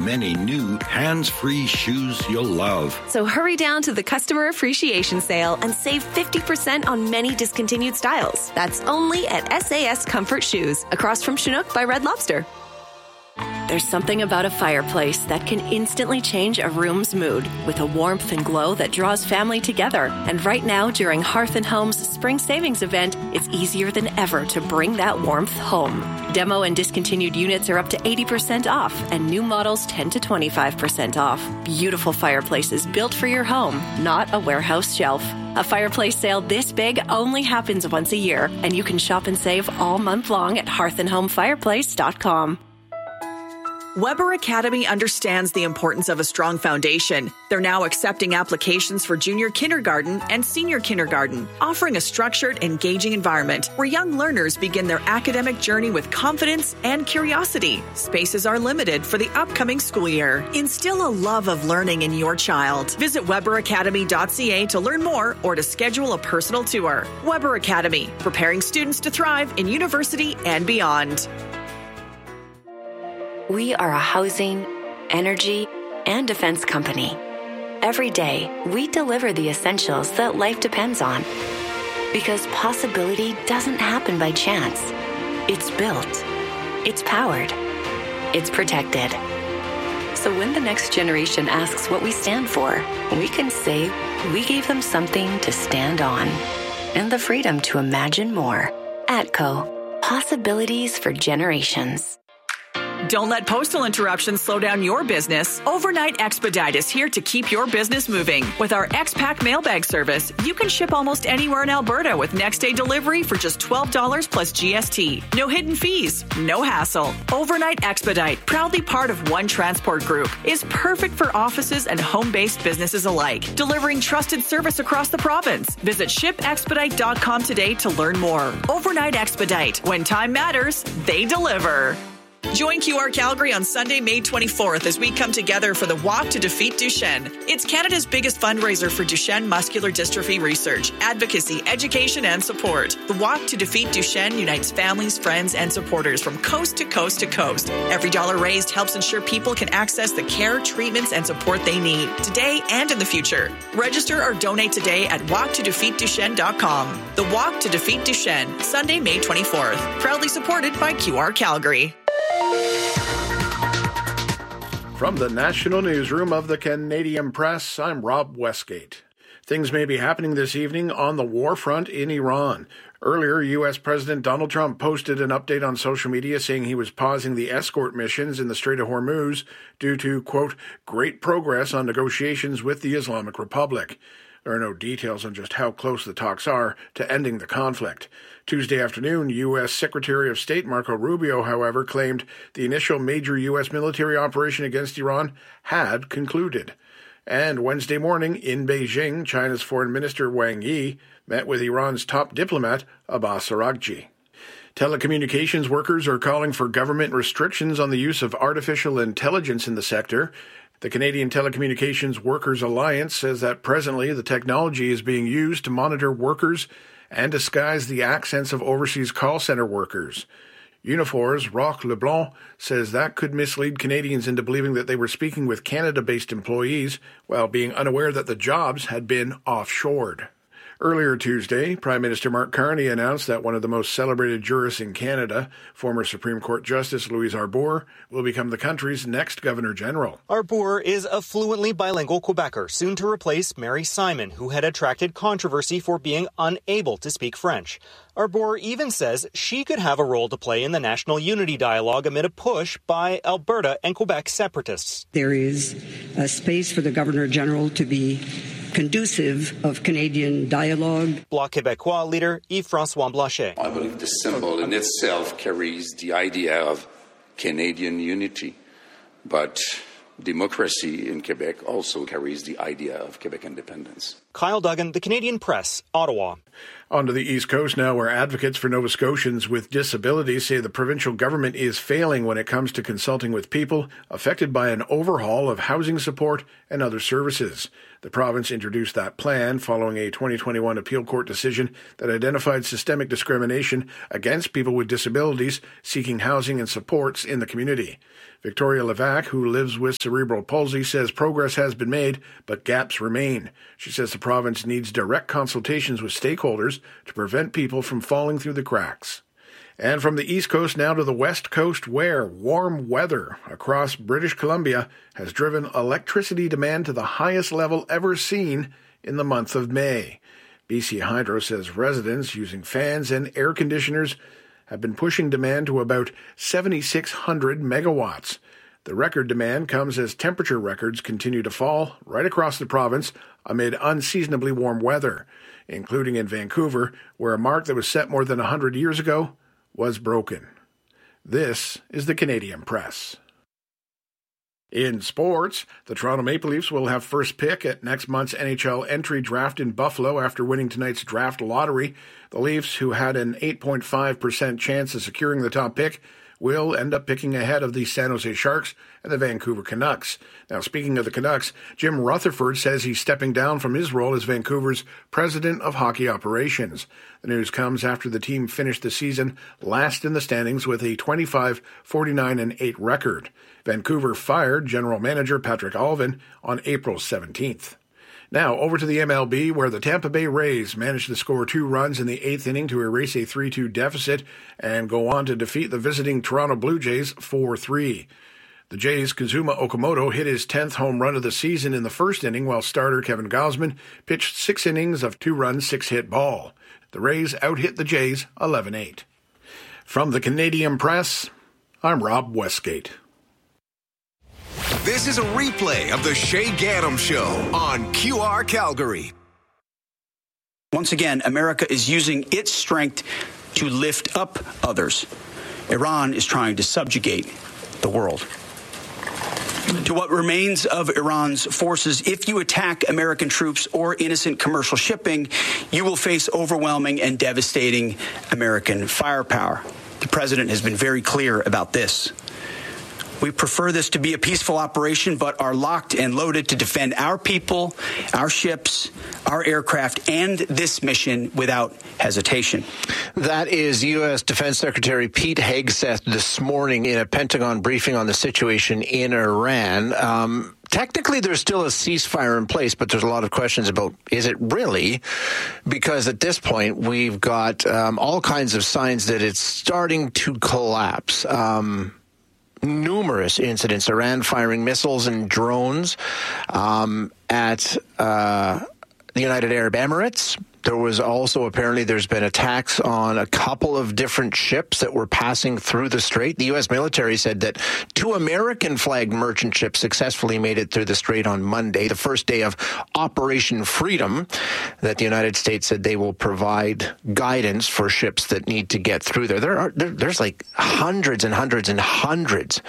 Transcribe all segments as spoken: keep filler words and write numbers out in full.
many new hands-free shoes you'll love. So hurry down to the Customer Appreciation Sale and save fifty percent on many discontinued styles. That's only at S A S Comfort Shoes, across from Chinook by Red Lobster. There's something about a fireplace that can instantly change a room's mood with a warmth and glow that draws family together. And right now, during Hearth and Home's Spring Savings Event, it's easier than ever to bring that warmth home. Demo and discontinued units are up to eighty percent off, and new models ten to twenty-five percent off. Beautiful fireplaces built for your home, not a warehouse shelf. A fireplace sale this big only happens once a year, and you can shop and save all month long at hearth and home fireplace dot com. Weber Academy understands the importance of a strong foundation. They're now accepting applications for junior kindergarten and senior kindergarten, offering a structured, engaging environment where young learners begin their academic journey with confidence and curiosity. Spaces are limited for the upcoming school year. Instill a love of learning in your child. Visit weber academy dot c a to learn more or to schedule a personal tour. Weber Academy, preparing students to thrive in university and beyond. We are a housing, energy, and defense company. Every day, we deliver the essentials that life depends on. Because possibility doesn't happen by chance. It's built. It's powered. It's protected. So when the next generation asks what we stand for, we can say we gave them something to stand on. And the freedom to imagine more. ATCO. Possibilities for generations. Don't let postal interruptions slow down your business. Overnight Expedite is here to keep your business moving. With our X-Pack mailbag service, you can ship almost anywhere in Alberta with next-day delivery for just twelve dollars plus G S T. No hidden fees, no hassle. Overnight Expedite, proudly part of One Transport Group, is perfect for offices and home-based businesses alike, delivering trusted service across the province. Visit ship expedite dot com today to learn more. Overnight Expedite. When time matters, they deliver. Join Q R Calgary on Sunday, May twenty-fourth as we come together for the Walk to Defeat Duchenne. It's Canada's biggest fundraiser for Duchenne muscular dystrophy research, advocacy, education, and support. The Walk to Defeat Duchenne unites families, friends, and supporters from coast to coast to coast. Every dollar raised helps ensure people can access the care, treatments, and support they need today and in the future. Register or donate today at walk to defeat duchenne dot com. The Walk to Defeat Duchenne, Sunday, May twenty-fourth. Proudly supported by Q R Calgary. From the National Newsroom of the Canadian Press, I'm Rob Westgate. Things may be happening this evening on the war front in Iran. Earlier, U S President Donald Trump posted an update on social media saying he was pausing the escort missions in the Strait of Hormuz due to, quote, great progress on negotiations with the Islamic Republic. There are no details on just how close the talks are to ending the conflict. Tuesday afternoon, U S Secretary of State Marco Rubio, however, claimed the initial major U S military operation against Iran had concluded. And Wednesday morning in Beijing, China's Foreign Minister Wang Yi met with Iran's top diplomat Abbas Araghchi. Telecommunications workers are calling for government restrictions on the use of artificial intelligence in the sector. The Canadian Telecommunications Workers Alliance says that presently the technology is being used to monitor workers and disguise the accents of overseas call center workers. Unifor's Roch Leblanc says that could mislead Canadians into believing that they were speaking with Canada-based employees while being unaware that the jobs had been offshored. Earlier Tuesday, Prime Minister Mark Carney announced that one of the most celebrated jurists in Canada, former Supreme Court Justice Louise Arbour, will become the country's next Governor-General. Arbour is a fluently bilingual Quebecer, soon to replace Mary Simon, who had attracted controversy for being unable to speak French. Arbour even says she could have a role to play in the national unity dialogue amid a push by Alberta and Quebec separatists. There is a space for the Governor-General to be conducive of Canadian dialogue. Bloc Québécois leader Yves-François Blanchet. I believe the symbol in itself carries the idea of Canadian unity, but democracy in Quebec also carries the idea of Quebec independence. Kyle Duggan, The Canadian Press, Ottawa. On to the East Coast now, where advocates for Nova Scotians with disabilities say the provincial government is failing when it comes to consulting with people affected by an overhaul of housing support and other services. The province introduced that plan following a twenty twenty-one appeal court decision that identified systemic discrimination against people with disabilities seeking housing and supports in the community. Victoria Levac, who lives with cerebral palsy, says progress has been made, but gaps remain. She says the province needs direct consultations with stakeholders to prevent people from falling through the cracks. And from the East Coast now to the West Coast, where warm weather across British Columbia has driven electricity demand to the highest level ever seen in the month of May. B C Hydro says residents using fans and air conditioners have been pushing demand to about seventy-six hundred megawatts. The record demand comes as temperature records continue to fall right across the province amid unseasonably warm weather, including in Vancouver, where a mark that was set more than one hundred years ago was broken. This is the Canadian Press. In sports, the Toronto Maple Leafs will have first pick at next month's N H L entry draft in Buffalo after winning tonight's draft lottery. The Leafs, who had an eight point five percent chance of securing the top pick, will end up picking ahead of the San Jose Sharks and the Vancouver Canucks. Now, speaking of the Canucks, Jim Rutherford says he's stepping down from his role as Vancouver's president of hockey operations. The news comes after the team finished the season last in the standings with a twenty-five, forty-nine, and eight record. Vancouver fired general manager Patrick Alvin on April seventeenth. Now, over to the M L B, where the Tampa Bay Rays managed to score two runs in the eighth inning to erase a three two deficit and go on to defeat the visiting Toronto Blue Jays four three. The Jays' Kazuma Okamoto hit his tenth home run of the season in the first inning, while starter Kevin Gausman pitched six innings of two-run, six-hit ball. The Rays out-hit the Jays eleven eight. From the Canadian Press, I'm Rob Westgate. This is a replay of the Shay Gaddam Show on Q R Calgary. Once again, America is using its strength to lift up others. Iran is trying to subjugate the world. To what remains of Iran's forces, if you attack American troops or innocent commercial shipping, you will face overwhelming and devastating American firepower. The president has been very clear about this. We prefer this to be a peaceful operation, but are locked and loaded to defend our people, our ships, our aircraft, and this mission without hesitation. That is U S Defense Secretary Pete Hegseth this morning in a Pentagon briefing on the situation in Iran. Um, Technically, there's still a ceasefire in place, but there's a lot of questions about, is it really? Because at this point, we've got um, all kinds of signs that it's starting to collapse. Um, numerous incidents, Iran firing missiles and drones um, at uh, the United Arab Emirates. There was also, apparently, there's been attacks on a couple of different ships that were passing through the strait. The U S military said that two American-flagged merchant ships successfully made it through the strait on Monday, the first day of Operation Freedom, that the United States said they will provide guidance for ships that need to get through there. There are there, There's like hundreds and hundreds and hundreds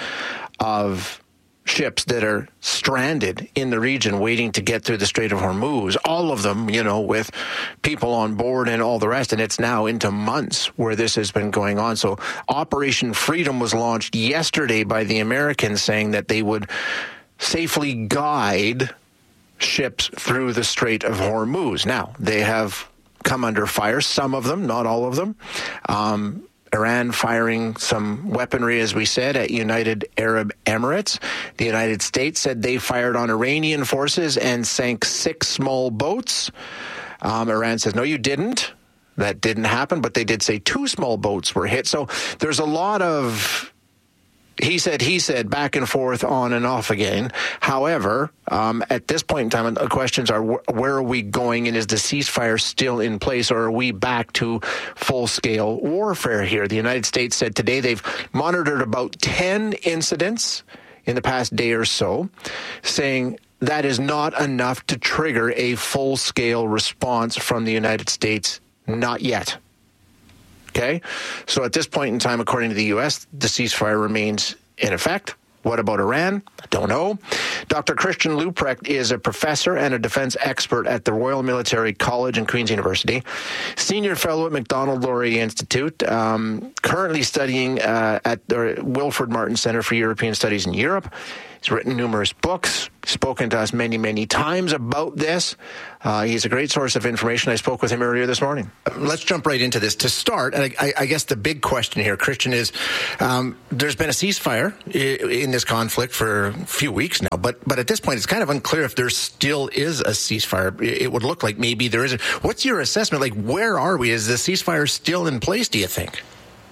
of ships that are stranded in the region waiting to get through the Strait of Hormuz, all of them, you know, with people on board and all the rest. And it's now into months where this has been going on. So Operation Freedom was launched yesterday by the Americans, saying that they would safely guide ships through the Strait of Hormuz. Now, they have come under fire, some of them, not all of them. Um, Iran firing some weaponry, as we said, at United Arab Emirates. The United States said they fired on Iranian forces and sank six small boats. Um, Iran says, no, you didn't. That didn't happen, but they did say two small boats were hit. So there's a lot of he said, he said, back and forth, on and off again. However, um, at this point in time, the questions are, where are we going, and is the ceasefire still in place, or are we back to full-scale warfare here? The United States said today they've monitored about ten incidents in the past day or so, saying that is not enough to trigger a full-scale response from the United States. Not yet. Okay? So at this point in time, according to the U S, the ceasefire remains in effect. What about Iran? I don't know. Doctor Christian Leuprecht is a professor and a defense expert at the Royal Military College and Queen's University, senior fellow at Macdonald-Laurier Institute, um, currently studying uh, at the Wilfrid Martin Center for European Studies in Europe. He's written numerous books, spoken to us many, many times about this. Uh, he's a great source of information. I spoke with him earlier this morning. Let's jump right into this. To start, and I, I guess the big question here, Christian, is um, there's been a ceasefire in this conflict for a few weeks now, but but at this point, it's kind of unclear if there still is a ceasefire. It would look like maybe there isn't. What's your assessment? Like, where are we? Is the ceasefire still in place, do you think?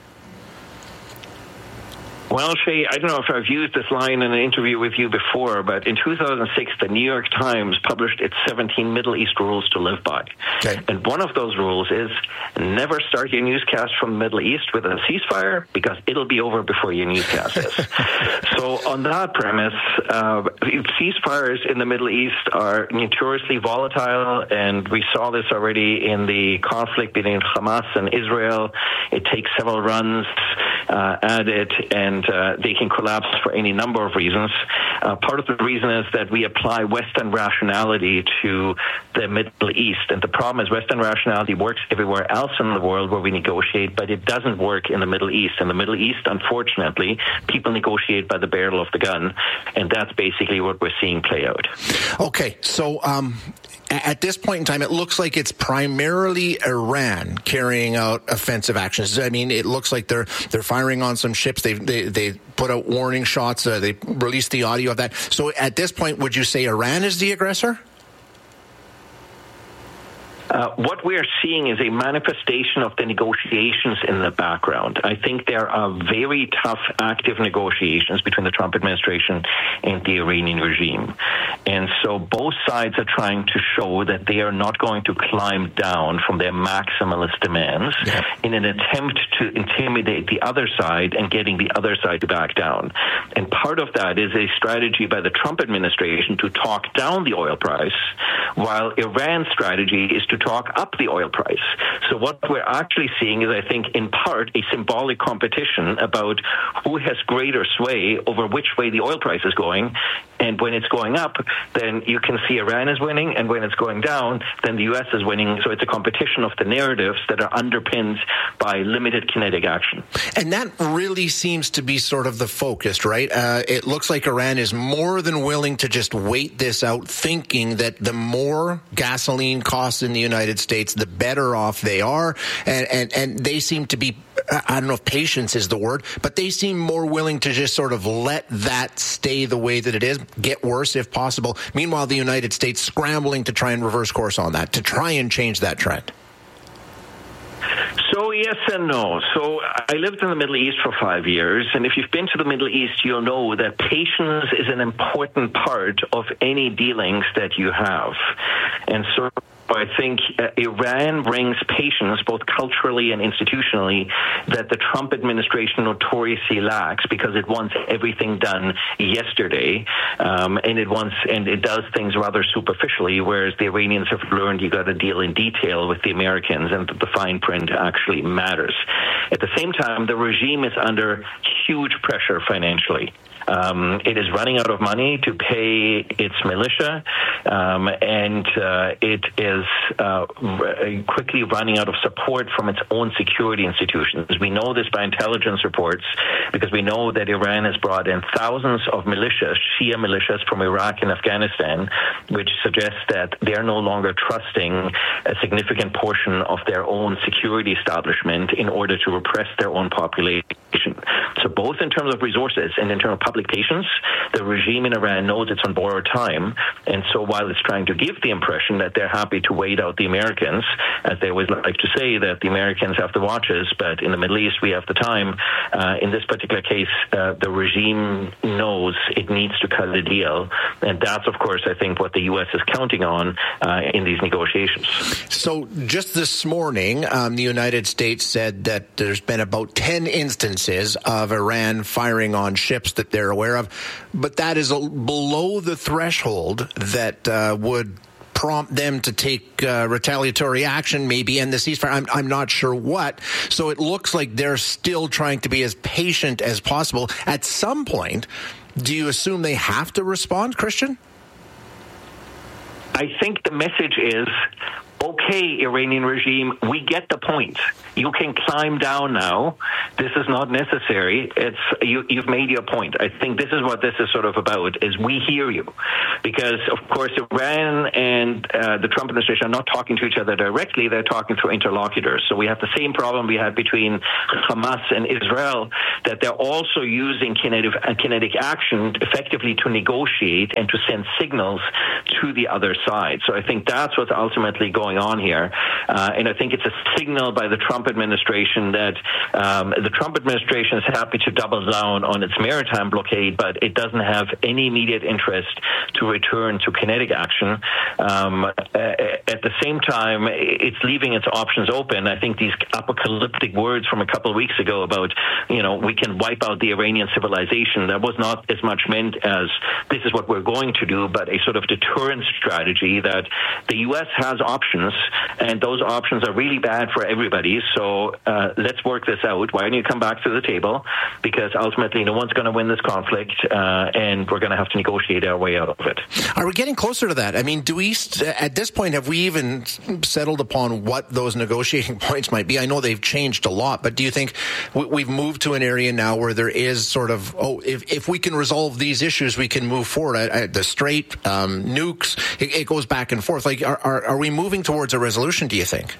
Well, Shay, I don't know if I've used this line in an interview with you before, but in two thousand six, the New York Times published its seventeen Middle East rules to live by. Okay. And one of those rules is never start your newscast from the Middle East with a ceasefire, because it'll be over before your newscast is. So on that premise, uh, ceasefires in the Middle East are notoriously volatile, and we saw this already in the conflict between Hamas and Israel. It takes several runs uh, at it, and uh, they can collapse for any number of reasons. Uh, part of the reason is that we apply Western rationality to the Middle East, and the problem is Western rationality works everywhere else in the world where we negotiate, but it doesn't work in the Middle East. In the Middle East, unfortunately, people negotiate by the barrel of the gun, and that's basically what we're seeing play out. Okay, so um, at this point in time, it looks like it's primarily Iran carrying out offensive actions. I mean, it looks like they're they're firing on some ships. They they they put out warning shots. Uh, they released the audio of that. So at this point, would you say Iran is the aggressor? Uh, what we are seeing is a manifestation of the negotiations in the background. I think there are very tough, active negotiations between the Trump administration and the Iranian regime. And so both sides are trying to show that they are not going to climb down from their maximalist demands yeah. in an attempt to intimidate the other side and getting the other side to back down. And part of that is a strategy by the Trump administration to talk down the oil price, while Iran's strategy is to talk up the oil price. So what we're actually seeing is, I think, in part, a symbolic competition about who has greater sway over which way the oil price is going. And when it's going up, then you can see Iran is winning, and when it's going down, then the U S is winning. So it's a competition of the narratives that are underpinned by limited kinetic action. And that really seems to be sort of the focus, right? Uh, it looks like Iran is more than willing to just wait this out, thinking that the more gasoline costs in the United States, the better off they are. And, and, and they seem to be, I don't know if patience is the word, but they seem more willing to just sort of let that stay the way that it is, get worse if possible. Meanwhile, the United States scrambling to try and reverse course on that, to try and change that trend. So yes and no. So I lived in the Middle East for five years, and if you've been to the Middle East, you'll know that patience is an important part of any dealings that you have. And so I think uh, Iran brings patience, both culturally and institutionally, that the Trump administration notoriously lacks, because it wants everything done yesterday, um, and it wants and it does things rather superficially. Whereas the Iranians have learned you got to deal in detail with the Americans, and that the fine print actually matters. At the same time, the regime is under huge pressure financially. Um, it is running out of money to pay its militia, um, and uh, it is uh, r- quickly running out of support from its own security institutions. We know this by intelligence reports, because we know that Iran has brought in thousands of militias, Shia militias from Iraq and Afghanistan, which suggests that they're no longer trusting a significant portion of their own security establishment in order to repress their own population. So both in terms of resources and in terms of public patience, the regime in Iran knows it's on borrowed time. And so while it's trying to give the impression that they're happy to wait out the Americans, as they always like to say that the Americans have the watches, but in the Middle East we have the time, uh, in this particular case, uh, the regime knows it needs to cut a deal. And that's, of course, I think what the U S is counting on uh, in these negotiations. So just this morning, um, the United States said that there's been about ten instances of Iran firing on ships that they're aware of, but that is a, below the threshold that uh, would prompt them to take uh, retaliatory action, maybe end the ceasefire. I'm, I'm not sure what. So it looks like they're still trying to be as patient as possible. At some point, Do you assume they have to respond, Christian? I think the message is, okay, Iranian regime, we get the point. You can climb down now. This is not necessary. It's you, you've made your point. I think this is what this is sort of about, is we hear you. Because, of course, Iran and uh, the Trump administration are not talking to each other directly. They're talking through interlocutors. So we have the same problem we had between Hamas and Israel, that they're also using kinetic, uh, kinetic action effectively to negotiate and to send signals to the other side. So I think that's what's ultimately going on here. Uh, and I think it's a signal by the Trump administration that um, the Trump administration is happy to double down on its maritime blockade, but it doesn't have any immediate interest to return to kinetic action. Um, at the same time, it's leaving its options open. I think these apocalyptic words from a couple of weeks ago about, you know, we can wipe out the Iranian civilization, that was not as much meant as this is what we're going to do, but a sort of deterrence strategy that the U S has options, and those options are really bad for everybody. So uh, let's work this out. Why don't you come back to the table? Because ultimately, no one's going to win this conflict, uh, and we're going to have to negotiate our way out of it. Are we getting closer to that? I mean, do we, at this point, have we even settled upon what those negotiating points might be? I know they've changed a lot, but do you think we've moved to an area now where there is sort of, oh, if, if we can resolve these issues, we can move forward? I, I, the Strait, um, nukes, it, it goes back and forth. Like, are, are, are we moving towards a resolution, do you think?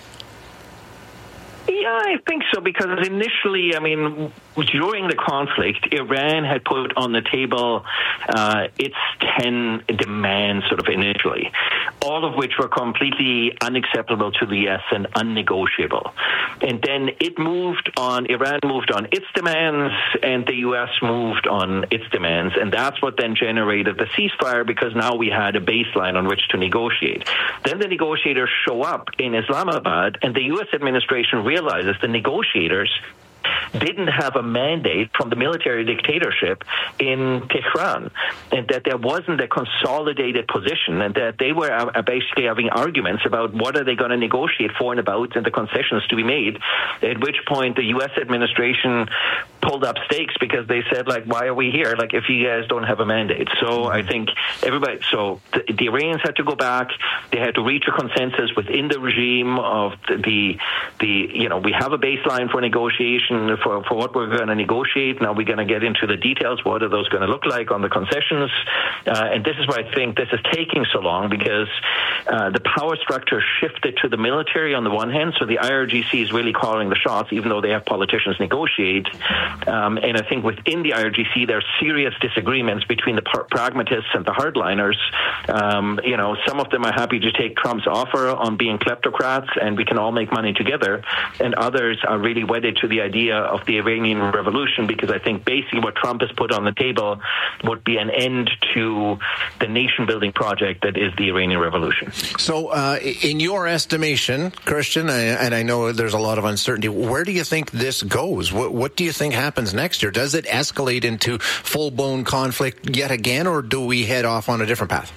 Yeah, I think so, because initially, I mean, during the conflict, Iran had put on the table uh, its ten demands sort of initially, all of which were completely unacceptable to the U S and unnegotiable. And then it moved on, Iran moved on its demands, and the U S moved on its demands. And that's what then generated the ceasefire, because now we had a baseline on which to negotiate. Then the negotiators show up in Islamabad, and the U S administration realizes the negotiators didn't have a mandate from the military dictatorship in Tehran, and that there wasn't a consolidated position, and that they were uh, basically having arguments about what are they going to negotiate for and about, and the concessions to be made, at which point the U S administration pulled up stakes, because they said, like, why are we here, like, if you guys don't have a mandate? So mm-hmm. I think everybody, so the, the Iranians had to go back, they had to reach a consensus within the regime of the, the, the you know, we have a baseline for negotiation for, for what we're going to negotiate. Now we're going to get into the details. What are those going to look like on the concessions? Uh, and this is why I think this is taking so long, because uh, the power structure shifted to the military on the one hand. So the I R G C is really calling the shots, even though they have politicians negotiate. Um, and I think within the I R G C, there are serious disagreements between the par- pragmatists and the hardliners. Um, you know, some of them are happy to take Trump's offer on being kleptocrats and we can all make money together. And others are really wedded to the idea of the Iranian Revolution, because I think basically what Trump has put on the table would be an end to the nation-building project that is the Iranian Revolution. So, uh, in your estimation, Christian, and I know there's a lot of uncertainty, where do you think this goes? What, what do you think happens next year? Does it escalate into full-blown conflict yet again, or do we head off on a different path?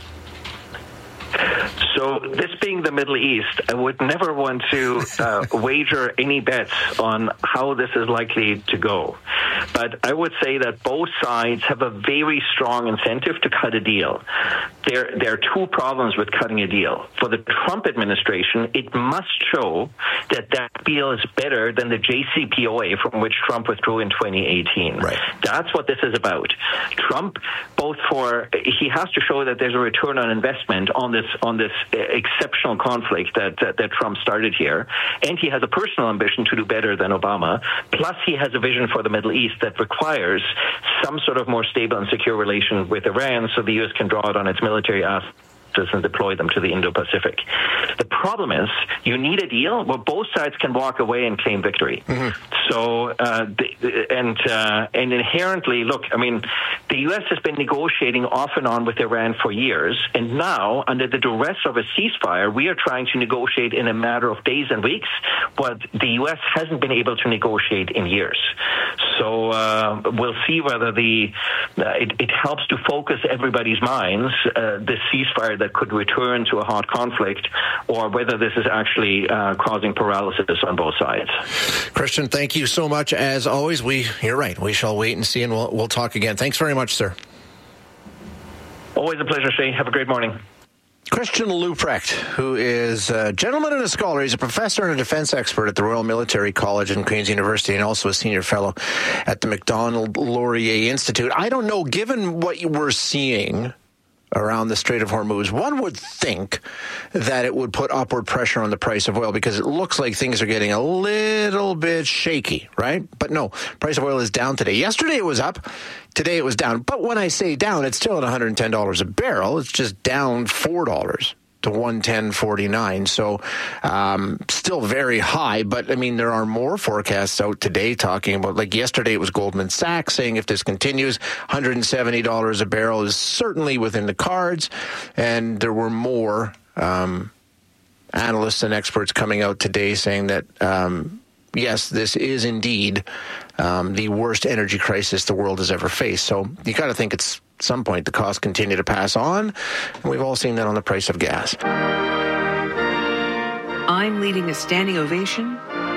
So this being the Middle East, I would never want to uh, wager any bets on how this is likely to go. But I would say that both sides have a very strong incentive to cut a deal. There, there are two problems with cutting a deal. For the Trump administration, it must show that that deal is better than the J C P O A from which Trump withdrew in twenty eighteen. Right. That's what this is about. Trump, both for, he has to show that there's a return on investment on this on this exceptional conflict that, that, that Trump started here, and he has a personal ambition to do better than Obama, plus he has a vision for the Middle East that requires some sort of more stable and secure relation with Iran so the U S can draw it on its military assets and deploy them to the Indo-Pacific. The problem is you need a deal where both sides can walk away and claim victory. Mm-hmm. So, uh, the, and uh, and inherently, look, I mean, the U S has been negotiating off and on with Iran for years, and now, under the duress of a ceasefire, we are trying to negotiate in a matter of days and weeks what the U S hasn't been able to negotiate in years. So uh, we'll see whether the uh, it, it helps to focus everybody's minds, uh, the ceasefire that could return to a hot conflict, or whether this is actually uh, causing paralysis on both sides. Christian, thank you so much. As always, we you're right. We shall wait and see, and we'll, we'll talk again. Thanks very much, sir. Always a pleasure, Shay. Have a great morning. Christian Leuprecht, who is a gentleman and a scholar. He's a professor and a defense expert at the Royal Military College and Queen's University, and also a senior fellow at the Macdonald Laurier Institute. I don't know, given what you were seeing around the Strait of Hormuz, one would think that it would put upward pressure on the price of oil, because it looks like things are getting a little bit shaky, right? But no, price of oil is down today. Yesterday it was up. Today it was down. But when I say down, it's still at one hundred ten dollars a barrel. It's just down four dollars to one ten forty-nine. So um, still very high. But, I mean, there are more forecasts out today talking about, like yesterday it was Goldman Sachs saying if this continues, one hundred seventy dollars a barrel is certainly within the cards. And there were more um, analysts and experts coming out today saying that, um, yes, this is indeed um, the worst energy crisis the world has ever faced. So you got to think it's at some point the costs continue to pass on, and we've all seen that on the price of gas. I'm leading a standing ovation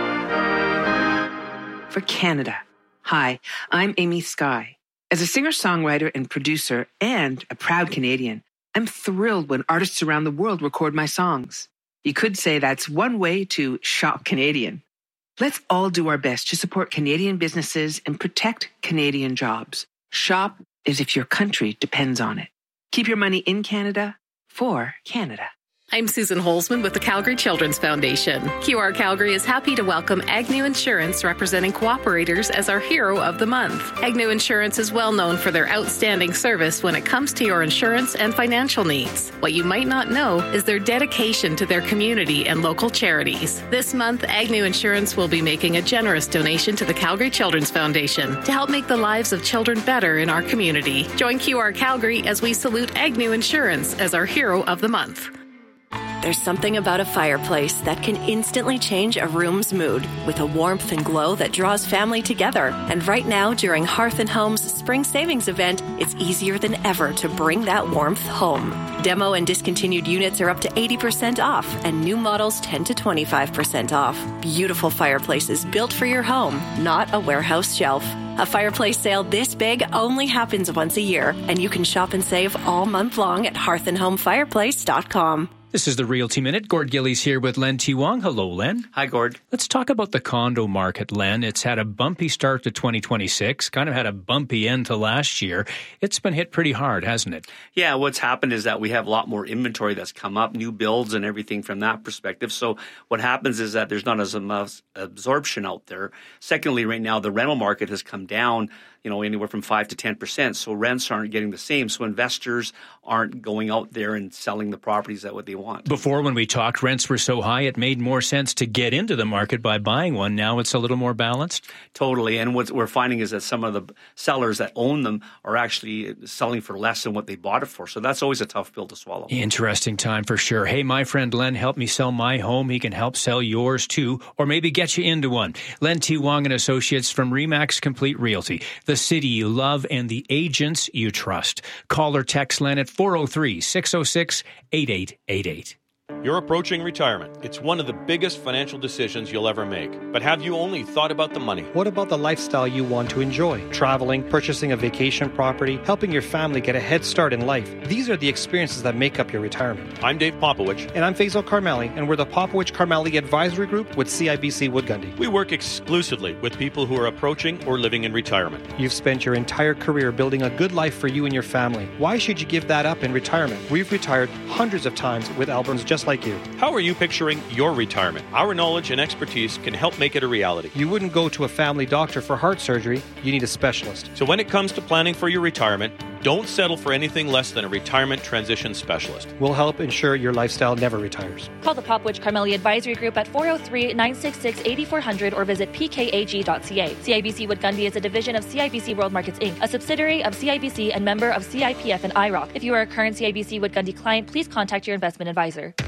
for Canada. Hi, I'm Amy Skye. As a singer-songwriter and producer and a proud Canadian, I'm thrilled when artists around the world record my songs. You could say that's one way to shop Canadian. Let's all do our best to support Canadian businesses and protect Canadian jobs. Shop as if your country depends on it. Keep your money in Canada for Canada. I'm Susan Holzman with the Calgary Children's Foundation. Q R Calgary is happy to welcome Agnew Insurance, representing cooperators, as our Hero of the Month. Agnew Insurance is well known for their outstanding service when it comes to your insurance and financial needs. What you might not know is their dedication to their community and local charities. This month, Agnew Insurance will be making a generous donation to the Calgary Children's Foundation to help make the lives of children better in our community. Join Q R Calgary as we salute Agnew Insurance as our Hero of the Month. There's something about a fireplace that can instantly change a room's mood with a warmth and glow that draws family together. And right now, during Hearth and Home's Spring Savings event, it's easier than ever to bring that warmth home. Demo and discontinued units are up to eighty percent off, and new models ten to twenty-five percent off. Beautiful fireplaces built for your home, not a warehouse shelf. A fireplace sale this big only happens once a year, and you can shop and save all month long at hearth and home fireplace dot com. This is the Realty Minute. Gord Gillies here with Len T. Wong. Hello, Len. Hi, Gord. Let's talk about the condo market, Len. It's had a bumpy start to twenty twenty-six, kind of had a bumpy end to last year. It's been hit pretty hard, hasn't it? Yeah, what's happened is that we have a lot more inventory that's come up, new builds and everything from that perspective. So what happens is that there's not as much absorption out there. Secondly, right now, the rental market has come down, you know, anywhere from five to ten percent. So rents aren't getting the same. So investors aren't going out there and selling the properties at what they want. Before, when we talked, rents were so high, it made more sense to get into the market by buying one. Now it's a little more balanced? Totally. And what we're finding is that some of the sellers that own them are actually selling for less than what they bought it for. So that's always a tough pill to swallow. Interesting time for sure. Hey, my friend Len helped me sell my home. He can help sell yours too, or maybe get you into one. Len T. Wong and Associates from Remax Complete Realty. The city you love and the agents you trust. Call or text Len at four oh three, six oh six, eight eight eight eight. You're approaching retirement. It's one of the biggest financial decisions you'll ever make. But have you only thought about the money? What about the lifestyle you want to enjoy? Traveling, purchasing a vacation property, helping your family get a head start in life. These are the experiences that make up your retirement. I'm Dave Popowich. And I'm Faisal Karmali, and we're the Popowich Karmali Advisory Group with C I B C Wood Gundy. We work exclusively with people who are approaching or living in retirement. You've spent your entire career building a good life for you and your family. Why should you give that up in retirement? We've retired hundreds of times with Alberns just like you. How are you picturing your retirement? Our knowledge and expertise can help make it a reality. You wouldn't go to a family doctor for heart surgery. You need a specialist. So when it comes to planning for your retirement, don't settle for anything less than a retirement transition specialist. We'll help ensure your lifestyle never retires. Call the Popowich Karmali Advisory Group at four oh three, nine six six, eight four zero zero or visit p k a g dot c a. C I B C Wood Gundy is a division of C I B C World Markets Incorporated, a subsidiary of C I B C and member of C I P F and I R O C. If you are a current C I B C Wood Gundy client, please contact your investment advisor.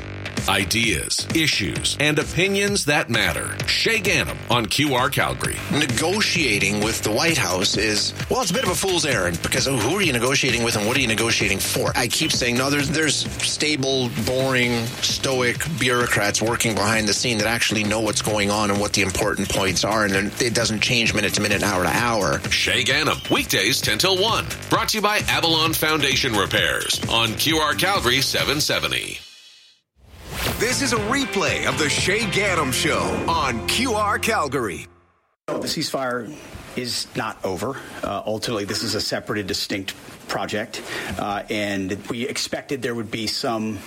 Ideas, issues, and opinions that matter. Shay Ganem on Q R Calgary. Negotiating with the White House is, well, it's a bit of a fool's errand because oh, who are you negotiating with and what are you negotiating for? I keep saying, no, there's, there's stable, boring, stoic bureaucrats working behind the scene that actually know what's going on and what the important points are, and it doesn't change minute to minute, hour to hour. Shay Ganem, weekdays ten till one. Brought to you by Avalon Foundation Repairs on Q R Calgary seven seventy. This is a replay of the Shay Ganem Show on Q R Calgary. The ceasefire is not over. Uh, ultimately, this is a separate and distinct project, uh, and we expected there would be some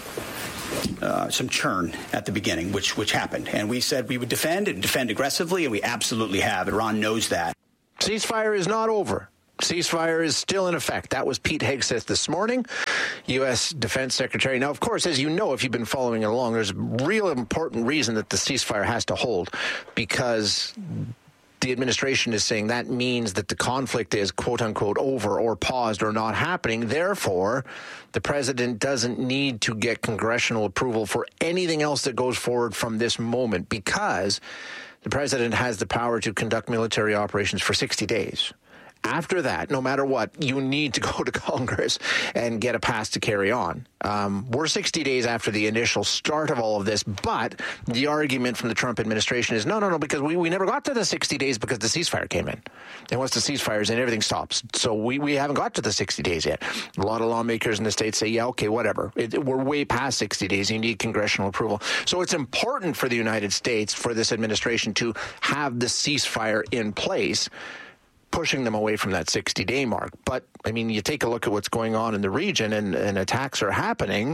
uh, some churn at the beginning, which which happened. And we said we would defend and defend aggressively, and we absolutely have. Iran knows that. Ceasefire is not over. Ceasefire is still in effect. That was Pete Hegseth this morning, U S Defense Secretary. Now, of course, as you know, if you've been following it along, there's a real important reason that the ceasefire has to hold, because the administration is saying that means that the conflict is, quote unquote, over or paused or not happening. Therefore, the president doesn't need to get congressional approval for anything else that goes forward from this moment, because the president has the power to conduct military operations for sixty days. After that, no matter what, you need to go to Congress and get a pass to carry on. Um, we're sixty days after the initial start of all of this, but the argument from the Trump administration is, no, no, no, because we, we never got to the sixty days because the ceasefire came in. And once the ceasefire is in, everything stops. So we, we haven't got to the sixty days yet. A lot of lawmakers in the states say, yeah, okay, whatever. It, we're way past sixty days. You need congressional approval. So it's important for the United States, for this administration, to have the ceasefire in place, pushing them away from that sixty-day mark. But, I mean, you take a look at what's going on in the region, and, and attacks are happening.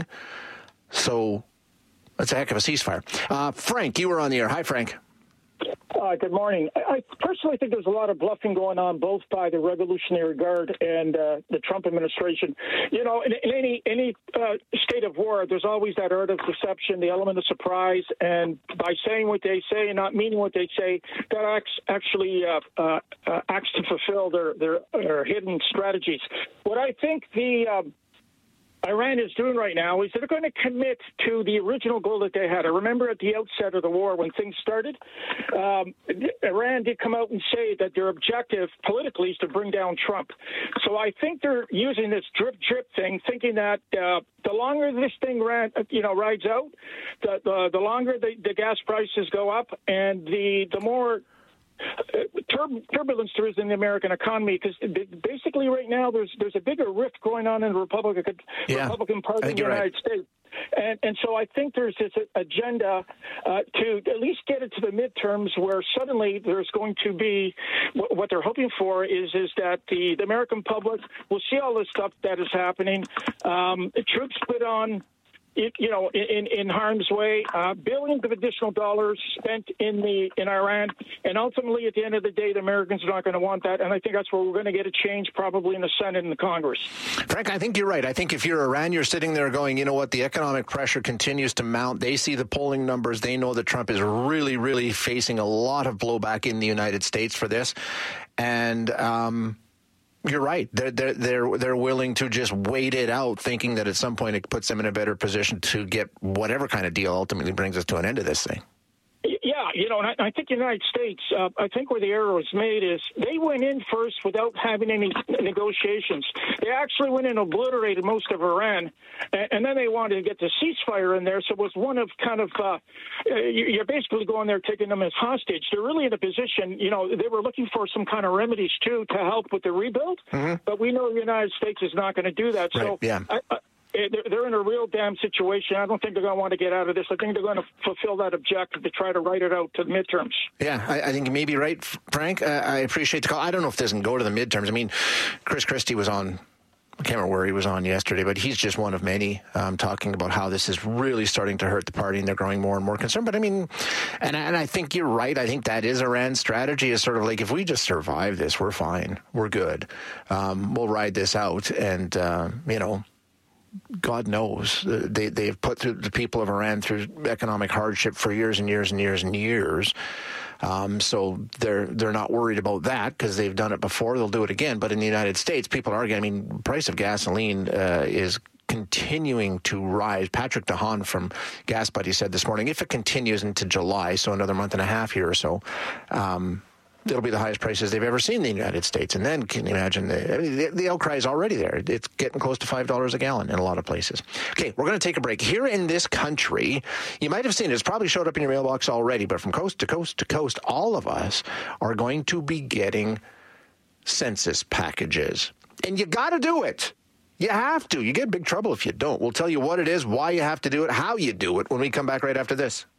So that's a heck of a ceasefire. Uh, Frank, you were on the air. Hi, Frank. Uh, good morning. I, I personally think there's a lot of bluffing going on, both by the Revolutionary Guard and uh, the Trump administration. You know, in, in any any uh, state of war, there's always that art of deception, the element of surprise, and by saying what they say and not meaning what they say, that acts, actually uh, uh, uh, acts to fulfill their, their, their hidden strategies. What I think the um, Iran is doing right now is they're going to commit to the original goal that they had. I remember at the outset of the war, when things started, um, Iran did come out and say that their objective politically is to bring down Trump. So I think they're using this drip-drip thing, thinking that uh, the longer this thing ran, you know, rides out, the, the, the longer the, the gas prices go up, and the, the more Tur- turbulence there is in the American economy, because basically right now there's there's a bigger rift going on in the Republican yeah, Republican Party in the United right. States. And, and so I think there's this agenda uh, to at least get it to the midterms, where suddenly there's going to be what, what they're hoping for is is that the, the American public will see all this stuff that is happening. Um, troops put on. It, you know, in, in harm's way, uh, billions of additional dollars spent in the in Iran, and ultimately, at the end of the day, the Americans are not going to want that. And I think that's where we're going to get a change, probably in the Senate and the Congress. Frank, I think you're right. I think if you're Iran, you're sitting there going, you know what, the economic pressure continues to mount. They see the polling numbers. They know that Trump is really, really facing a lot of blowback in the United States for this, and um, you're right. They're, they're they're they're willing to just wait it out, thinking that at some point it puts them in a better position to get whatever kind of deal ultimately brings us to an end of this thing. Yeah, you know, and I, I think the United States, uh, I think where the error was made is they went in first without having any negotiations. They actually went in and obliterated most of Iran, and, and then they wanted to get the ceasefire in there. So it was one of kind of, uh, you're basically going there taking them as hostage. They're really in a position, you know, they were looking for some kind of remedies, too, to help with the rebuild. Mm-hmm. But we know the United States is not going to do that. Right, so yeah. I, I, They're in a real damn situation. I don't think they're going to want to get out of this. I think they're going to fulfill that objective to try to write it out to the midterms. Yeah, I, I think you may be right, Frank. Uh, I appreciate the call. I don't know if this can go to the midterms. I mean, Chris Christie was on, I can't remember where he was on yesterday, but he's just one of many um, talking about how this is really starting to hurt the party and they're growing more and more concerned. But I mean, and, and I think you're right. I think that is Iran's strategy, is sort of like, if we just survive this, we're fine. We're good. Um, we'll ride this out. And, uh, you know, God knows they they've put the people of Iran through economic hardship for years and years and years and years. Um, so they're they're not worried about that because they've done it before. They'll do it again. But in the United States, people are. I mean, price of gasoline uh, is con- continuing to rise. Patrick DeHaan from Gas Buddy said this morning, if it continues into July, so another month and a half here or so, um, it'll be the highest prices they've ever seen in the United States. And then can you imagine, the, I mean, the, the outcry is already there. It's getting close to five dollars a gallon in a lot of places. Okay, we're going to take a break. Here in this country, you might have seen it. It's probably showed up in your mailbox already, but from coast to coast to coast, all of us are going to be getting census packages. And you got to do it. You have to. You get in big trouble if you don't. We'll tell you what it is, why you have to do it, how you do it when we come back right after this.